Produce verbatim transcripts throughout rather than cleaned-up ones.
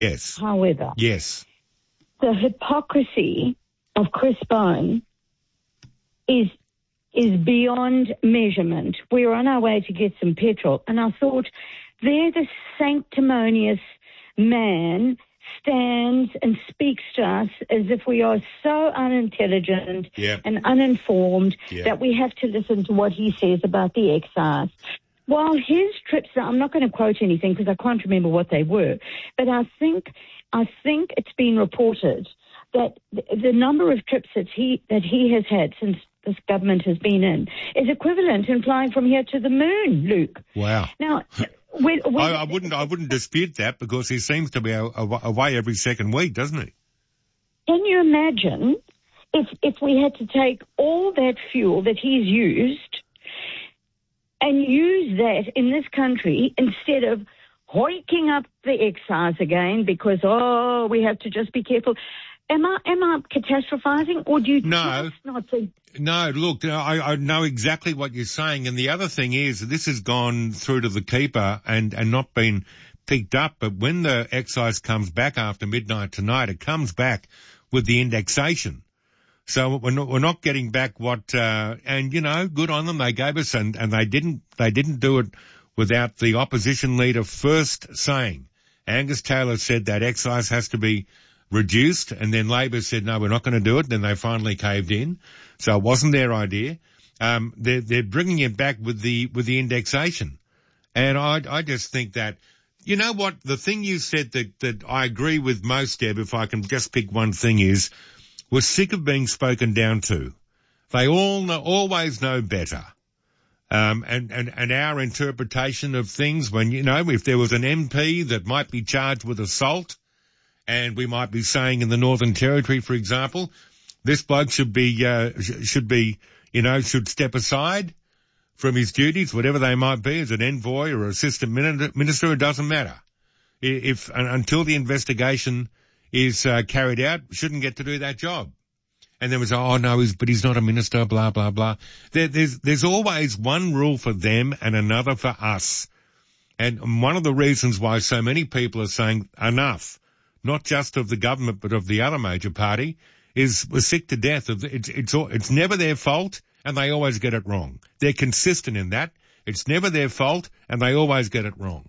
Yes. However, yes, the hypocrisy of Chris Bowen is is beyond measurement. We're on our way to get some petrol, and I thought, there the sanctimonious man stands and speaks to us as if we are so unintelligent yep. and uninformed yep. that we have to listen to what he says about the excise. While his trips, I'm not going to quote anything because I can't remember what they were, but I think I think it's been reported that the, the number of trips that he that he has had since this government has been in is equivalent in flying from here to the moon, Luke. Wow. Now, when, when, I, I wouldn't I wouldn't dispute that because he seems to be away every second week, doesn't he? Can you imagine if if we had to take all that fuel that he's used and use that in this country instead of hoiking up the excise again because, oh, we have to just be careful. Am I am I catastrophizing, or do you no. just not think? No, look, I, I know exactly what you're saying, and the other thing is this has gone through to the keeper and, and not been picked up, but when the excise comes back after midnight tonight, it comes back with the indexation. So we're not, we're not getting back what, uh, and you know, good on them, they gave us, and, and they didn't, they didn't do it without the opposition leader first saying. Angus Taylor said that excise has to be reduced, and then Labor said, no, we're not going to do it. Then they finally caved in. So it wasn't their idea. Um, they're, they're bringing it back with the, with the indexation. And I, I just think that, you know what, the thing you said that, that I agree with most, Deb, if I can just pick one thing is, we're sick of being spoken down to. They all know, always know better. Um, and, and, and our interpretation of things when, you know, if there was an M P that might be charged with assault, and we might be saying in the Northern Territory, for example, this bloke should be, uh, sh- should be, you know, should step aside from his duties, whatever they might be, as an envoy or assistant minister, it doesn't matter. If, uh, until the investigation is, uh, carried out, shouldn't get to do that job. And then we say, oh no, he's, but he's not a minister, blah, blah, blah. There, there's, there's always one rule for them and another for us. And one of the reasons why so many people are saying enough, not just of the government, but of the other major party, is we're sick to death of it's it's it's never their fault, and they always get it wrong. They're consistent in that. It's never their fault, and they always get it wrong.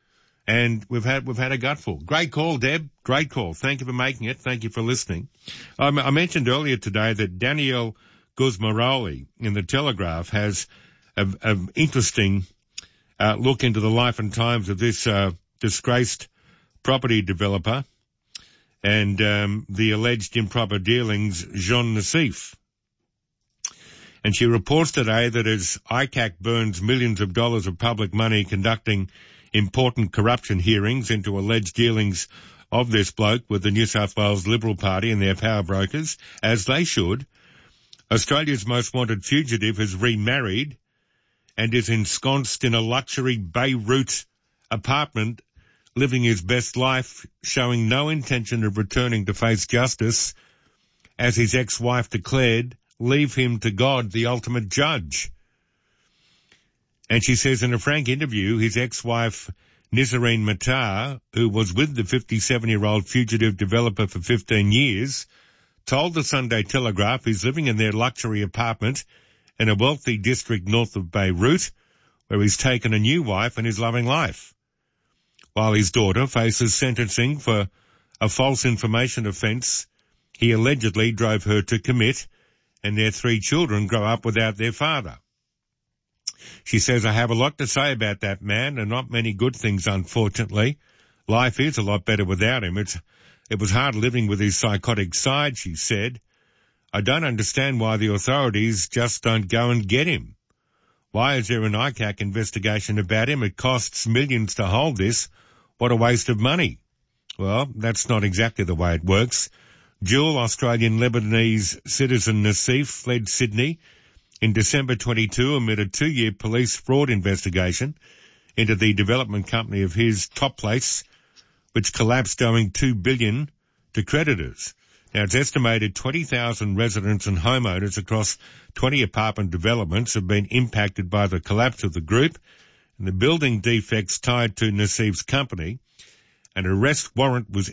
And we've had we've had a gutful. Great call, Deb. Great call. Thank you for making it. Thank you for listening. Um, I mentioned earlier today that Danielle Guzmaroli in the Telegraph has an interesting uh, look into the life and times of this uh, disgraced property developer and um, the alleged improper dealings, Jean Nassif. And she reports today that as I C A C burns millions of dollars of public money conducting important corruption hearings into alleged dealings of this bloke with the New South Wales Liberal Party and their power brokers, as they should, Australia's most wanted fugitive has remarried and is ensconced in a luxury Beirut apartment, living his best life, showing no intention of returning to face justice, as his ex-wife declared, leave him to God, the ultimate judge. And she says in a frank interview, his ex-wife, Nizarine Matar, who was with the fifty-seven-year-old fugitive developer for fifteen years, told the Sunday Telegraph he's living in their luxury apartment in a wealthy district north of Beirut, where he's taken a new wife and is loving life, while his daughter faces sentencing for a false information offence he allegedly drove her to commit, and their three children grow up without their father. She says, I have a lot to say about that man, and not many good things, unfortunately. Life is a lot better without him. It's, it was hard living with his psychotic side, she said. I don't understand why the authorities just don't go and get him. Why is there an I C A C investigation about him? It costs millions to hold this. What a waste of money. Well, that's not exactly the way it works. Dual Australian Lebanese citizen Nassif fled Sydney in December twenty-two amid a two-year police fraud investigation into the development company of his Top Place, which collapsed owing two billion dollars to creditors. Now, it's estimated twenty thousand residents and homeowners across twenty apartment developments have been impacted by the collapse of the group, and the building defects tied to Nassif's company An arrest warrant was